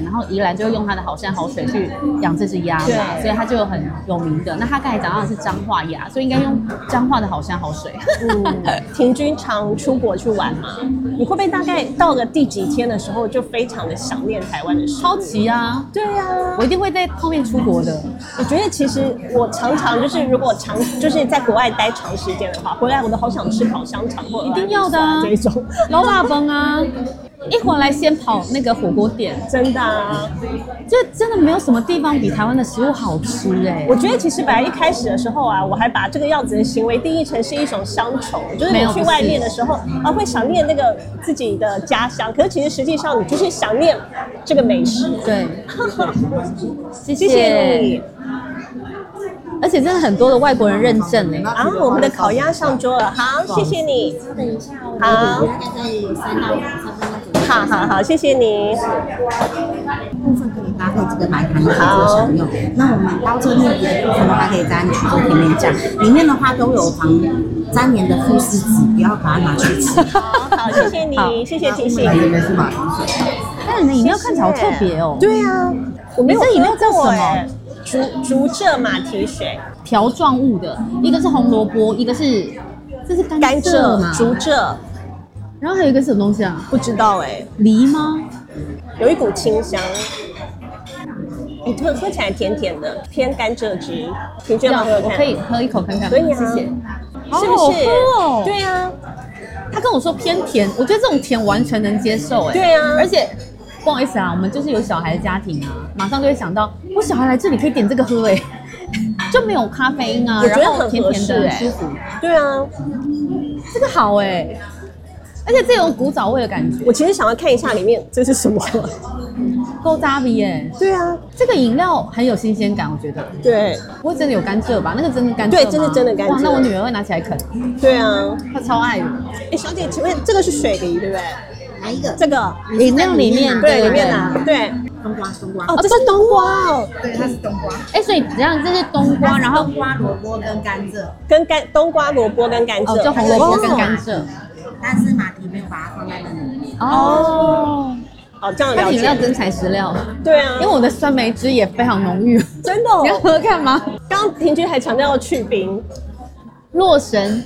然后宜兰就会用它的好山好水去养这只鸭嘛，所以它就有很有名的。那他刚才讲到的是彰化鸭，所以应该用彰化的好山好水。 婷君常出国去玩吗？你会不会大概到了第几天的时候就非常的想念台湾的食物？ 超级啊！ 对啊， 我一定会在后面出国的。 我觉得其实我常常就是如果就是在国外待长时间的话，回来我都好想吃烤香肠或一定要的啊， 这种老爸崩啊！一回来先跑那个火锅店， 真的啊， 就真的没有什么地方比台湾的食物好吃哎。 我觉得其实本来一开始的时候啊，我还把这个样子的行为定义成是一种乡愁，就是你去外面的时候啊，会想念那个自己的家乡，可是其实实际上你就是想念这个美食。 对， 谢谢你。 而且真的很多的外国人认证哎。 啊，我们的烤鸭上桌了，好，谢谢你。 等一下哦， 好， 大概在3到5分钟。 好，谢谢你。 部分可以搭配这个白糖来做享用。那我们刀车面皮的部分的话，可以沾曲做甜面酱，里面的话都有防粘连的富士子，不要把它拿去吃。 好，谢谢你，谢谢提醒。 这边是马蹄水。 但你的饮料看起来好特别哦。 对啊，我没有这饮料叫什么？ 竹蔗马蹄水， 条状物的，一个是红萝卜，一个是这是甘蔗嘛？ 竹蔗， 然后还有一个是什么东西啊？ 不知道哎， 梨吗？有一股清香，你喝起来甜甜的，偏甘蔗汁。你觉得好喝？ 我可以喝一口看看。 可以啊， 谢谢。 是不是？ 哦， 对啊， 他跟我说偏甜，我觉得这种甜完全能接受哎。 对啊， 而且不好意思啊，我们就是有小孩的家庭啊，马上就会想到，我小孩来这里可以点这个喝哎，就没有咖啡因啊， 我觉得很甜甜的，舒服。 对啊， 这个好哎，而且这种古早味的感觉。 我其实想要看一下里面这是什么， 够扎比耶。 对啊， 这个饮料很有新鲜感，我觉得。 对， 不会真的有甘蔗吧？那个真的甘蔗吗？ 对，真的甘蔗。 哇，那我女儿会拿起来啃。 对啊， 她超爱的。 哎，小姐，请问这个是水梨对不对？ 哪一个？ 这个饮料里面， 对，里面拿，对。 冬瓜。 哦，这是冬瓜哦。 对，它是冬瓜。 哎，所以这样这是冬瓜，然后冬瓜、萝卜跟甘蔗。 冬瓜、萝卜跟甘蔗。 哦，就红萝卜跟甘蔗。 但是马蹄没有把它放在那里面。 哦，这样了解。 它饮料真材实料。 对啊， 因为我的酸梅汁也非常浓郁。 真的？ 你要喝看吗？ 刚刚婷君还强调要去冰。 洛神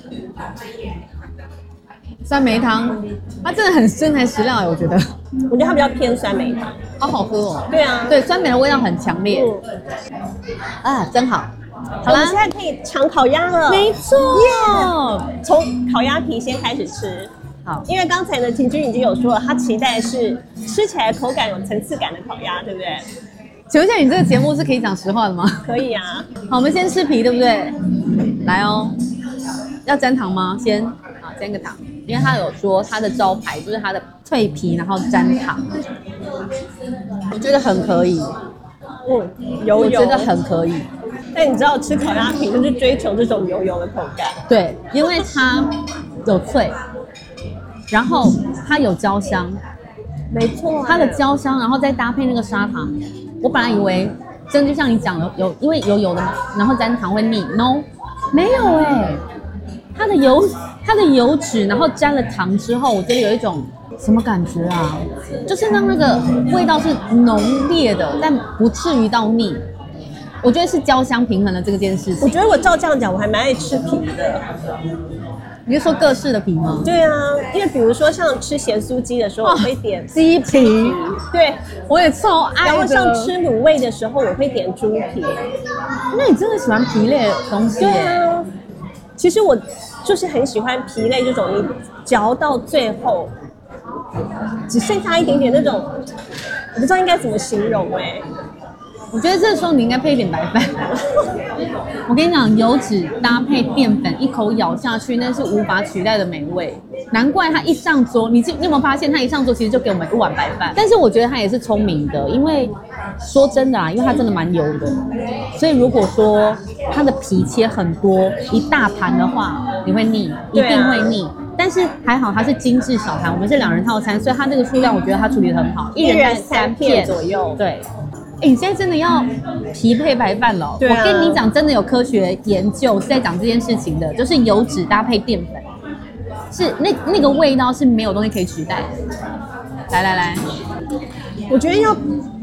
酸梅汤，它真的很真材实料哎，我觉得。 我觉得它比较偏酸梅汤， 好好喝哦。 对啊， 对，酸梅的味道很强烈。啊，真好。 好啦，我们现在可以尝烤鸭了。 没错， 从烤鸭皮先开始吃。 好， 因为刚才呢，婷君已经有说了，她期待是吃起来口感有层次感的烤鸭，对不对？ 请问一下，你这个节目是可以讲实话的吗？ 可以啊。 好，我们先吃皮，对不对？来哦，要沾糖吗？先，好，沾个糖，因为他有说他的招牌就是他的脆皮，然后沾糖，我觉得很可以。我觉得很可以。 但你知道吃烤鸭皮就是追求这种油油的口感。 对，因为它有脆，然后它有焦香， 没错， 它的焦香，然后再搭配那个砂糖。我本来以为真的就像你讲的因为油的嘛，然后沾糖会腻 ，no， 没有哎，它的油脂，然后沾了糖之后，我觉得有一种什么感觉啊？就是让那个味道是浓烈的，但不至于到腻。我觉得是焦香平衡了这件事情。 我觉得我照这样讲，我还蛮爱吃皮的。 你是说各式的皮吗？ 对啊，因为比如说像吃咸酥鸡的时候，我会点鸡皮， 对， 我也超爱的。 然后像吃卤味的时候，我会点猪皮。 那你真的喜欢皮类的东西耶？ 对啊，其实我就是很喜欢皮类这种，你嚼到最后只剩下一点点那种，我不知道应该怎么形容哎。 我觉得这时候你应该配一点白饭。我跟你讲，油脂搭配淀粉，一口咬下去，那是无法取代的美味。难怪他一上桌，你有没有发现他一上桌其实就给我们一碗白饭？但是我觉得他也是聪明的，因为说真的啊，因为他真的蛮油的，所以如果说他的皮切很多，一大盘的话，你会腻，一定会腻。但是还好它是精致小盘，我们是2人套餐，所以它这个数量我觉得它处理得很好，1人3片左右。对。 你现在真的要皮配白饭了？ 对啊， 我跟你讲，真的有科学研究是在讲这件事情的，就是油脂搭配淀粉，是那个味道是没有东西可以取代的。来，我觉得要